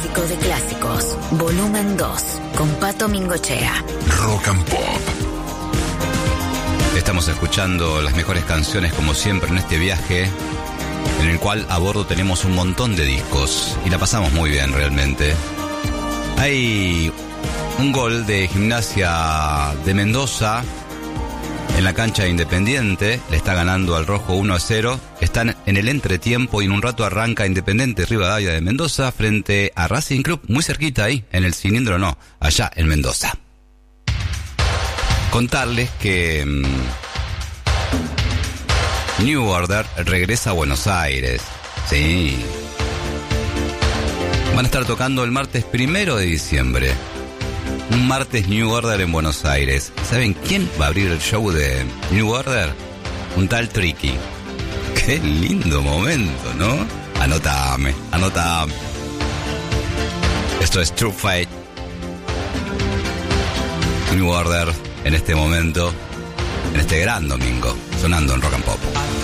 Clásico de clásicos, volumen 2, con Pato Mingochea. Rock and Pop. Estamos escuchando las mejores canciones como siempre en este viaje, en el cual a bordo tenemos un montón de discos y la pasamos muy bien realmente. Hay un gol de Gimnasia de Mendoza en la cancha de Independiente, le está ganando al Rojo 1-0, están en el entretiempo y en un rato arranca Independiente Rivadavia de Mendoza frente a Racing Club, muy cerquita ahí, en el cilindro no, allá en Mendoza. Contarles que New Order regresa a Buenos Aires, sí. Van a estar tocando el martes 1 de diciembre. Un martes New Order en Buenos Aires. ¿Saben quién va a abrir el show de New Order? Un tal Tricky. Qué lindo momento, ¿no? Anotame. Esto es True Fate. New Order en este momento, en este gran domingo, sonando en Rock and Pop.